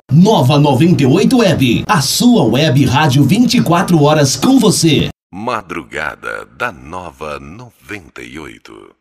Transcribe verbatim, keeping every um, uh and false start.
Nova noventa e oito Web, a sua web rádio vinte e quatro horas com você. Madrugada da Nova noventa e oito.